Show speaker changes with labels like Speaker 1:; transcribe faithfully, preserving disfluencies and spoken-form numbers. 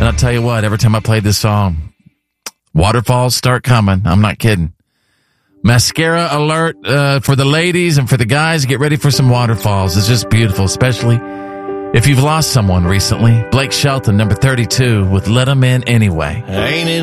Speaker 1: I'll tell you what, every time I play this song, waterfalls start coming. I'm not kidding. Mascara alert uh, for the ladies and for the guys. Get ready for some waterfalls. It's just beautiful, especially if you've lost someone recently. Blake Shelton, number thirty-two, with Let 'Em In Anyway.
Speaker 2: Ain't it